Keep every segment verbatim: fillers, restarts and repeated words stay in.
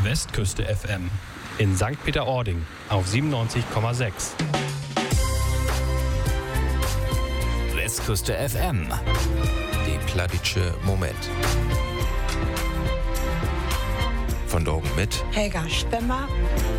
Westküste F M in Sankt Peter-Ording auf siebenundneunzig Komma sechs. Westküste F M, die plattitsche Moment. Von Drogen mit Helga Stemmer.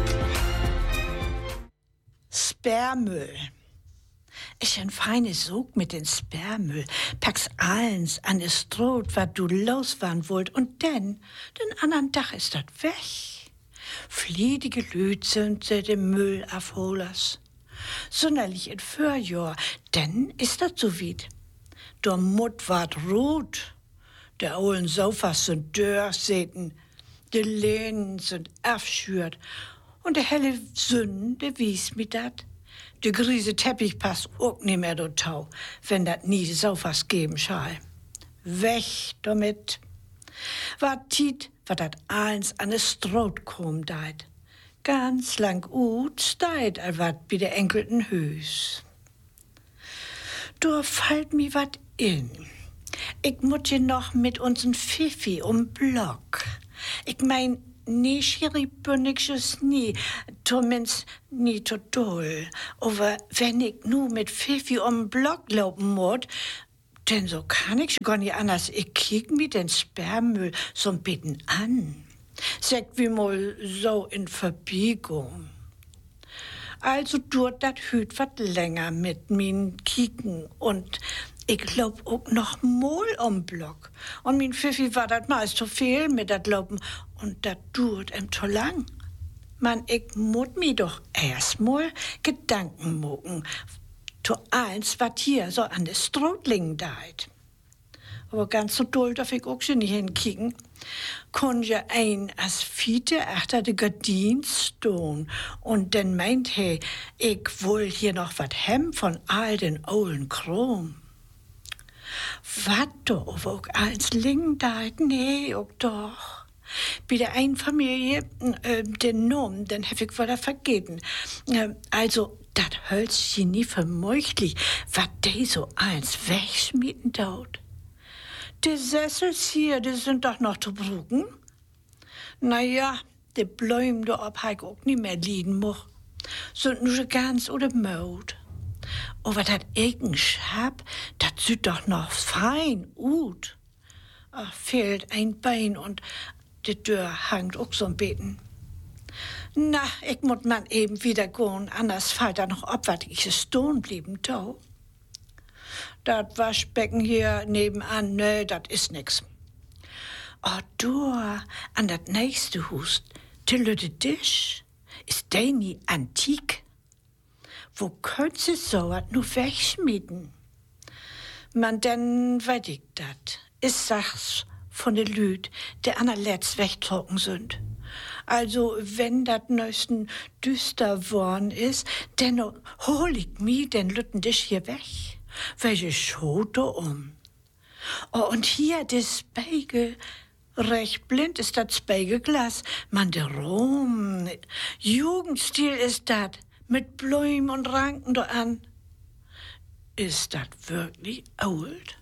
Sperrmüll. Ich ein feines Sog mit den Sperrmüll. Pack's alles an das Stroh, was du losfahren wollt. Und dann, den anderen Tag ist das weg. Fliedige Lüt sind sie dem Müll afholers. Sonderlich in Vorjahr, denn ist das so weit. Der Mut ward rot. Der ollen Sofas sind durchsäten. Die Lehnen sind abschürt. Und der helle Sünn, der wies mit dat. Der griese Teppich passt auch nicht mehr do Tau, wenn dat nie Sofas geben schall. Weg damit. Wat tiet, wat dat eins an es Stroh kom deit. Ganz lang ut steit, al wat bi der enkelten Hüs. Da fallt mi wat in. Ich mut je noch mit uns'n Fifi um Block. Ich mein, nie schiribünnigsches nie, zumindest nie total. Aber wenn ich nu mit Fifi um Block laufen muss, denn so kann ich gar nicht anders. Ich kiek mir den Sperrmüll so ein bisschen an. Sagt wie mal so in Verbiegung. Also tut dat hüt wat länger mit min Kieken und ich lauf auch noch mal um Block. Und min Pfiffi war dat meist zu viel mit dat Laufen und dat tut em zu lang. Man, ich mut mi doch erst mal Gedanken mucken. To eins, wat hier so an de Strohling deit. Aber ganz so doll darf ich auch schon nicht hinkicken. Kon ja ein as Fiete achter de Gardin stehen und dann meint he, ich woll hier noch wat hem von all den ollen Krom. Wat do, aber auch eins ling deit? Nee, auch doch. Bei der einen Familie, äh, den Nomen, den hab ich wohl vergeben. Äh, also, dat Hölzchen nie vermöchtlich, wat de so eins wegschmieden daut. Die Sessels hier, die sind doch noch zu brugen. Na ja, die Bläume da ob hab ich auch nicht mehr liegen moch. Sind nur ganz oder Maut. Aber dat Egen Schab, dat sieht doch noch fein ut. Ach, fehlt ein Bein und die Tür hangt auch so ein Beten. Na, ich muss man eben wieder gehen, anders fällt da noch ab, was ich stehen blieben tau. Das Waschbecken hier nebenan, ne, das ist nix. Oh, du, an das nächste Hus, der lütte Tisch, ist der nie antik? Wo könnt sie so was nur wegschmieden? Man, denn weiß ich dat. Ich sag's von de Lüd, der anerletzt wegtrocken sind. Also, wenn dat neuesten düster worn ist, denn hol ich mi den lütten Tisch hier weg. Welche Schote um. Oh, und hier das Spiegel. Recht blind ist das Spiegelglas. Man, der Rom. Jugendstil ist dat. Mit Blumen und Ranken da an. Ist dat wirklich old?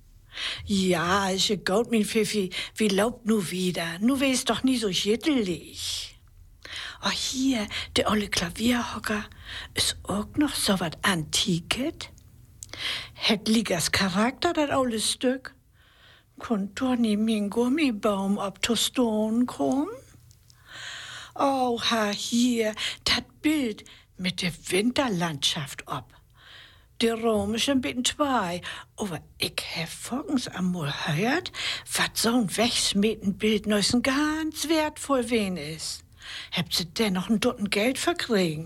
Ja, ist ja gut, mein Pfiffi. Wie laubt nu wieder? Nu wär's doch nie so jittelig. Oh, hier, der olle Klavierhocker. Ist auch noch so wat Antiket? Het Ligas Charakter, dat olle Stück? Konnt doch nie mein Gummibaum ob to Stone kommen? Oh, ha, hier, dat Bild mit der Winterlandschaft ob. Der Rom ist ein bisschen zwei, aber ich hab vorgens einmal gehört, wat so ein Wegschmiedenbild neusen ganz wertvoll wen ist. Habt sie denn noch ein Dutten Geld verkriegen?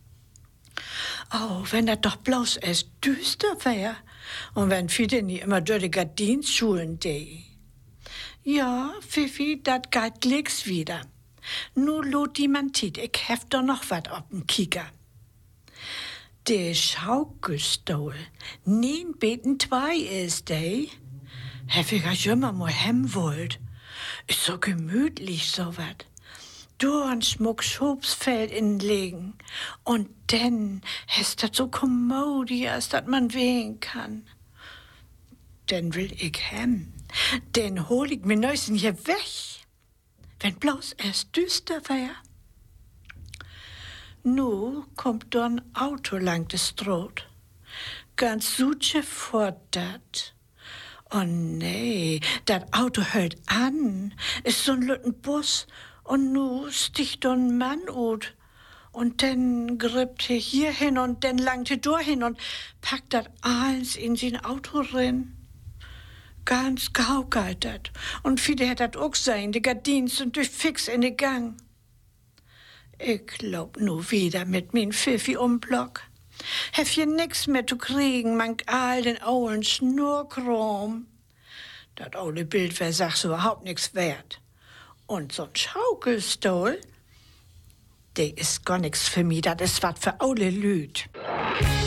Oh, wenn das doch bloß erst düster wär und wenn viele nie immer durch die Gardinsschulen de. Ja, Fifi, dat geht nix wieder. Nur lot die man tit, ich hef doch noch wat ob'n Kieker. De Schaukelstuhl, nien beten zwei ist, de. Hef ich ja immer mal hem wollt. Ist so gemütlich, so wat. Dornschmuck Schobsfeld inlegen. Und denn hast dat so kommodias, dat man wehen kann. Denn will ich hem. Den hol ich mir neuesten hier weg. wenn bloß erst düster wär. Nu kommt da ein Auto lang de Stroot. Ganz suche fort dat. Oh nee, dat Auto hält an. Ist so ein lütten Bus. Und nu sticht da ein Mann ut. Und dann grippt er hier hin und dann langt er durchhin und packt dat eins in sein Auto rein. Ganz gaukalt dat. Und viele hat dat auch sein, die Gardins und durch fix in den Gang. Ich glaub nu wieder mit min Pfiffi um Block. Hef hier nix mehr zu kriegen, man all den ollen Schnurkrom. Dat ole Bild wär sachs überhaupt nix wert. Und so'n Schaukelstuhl, der ist gar nix für mich, das ist wat für ole Lüd.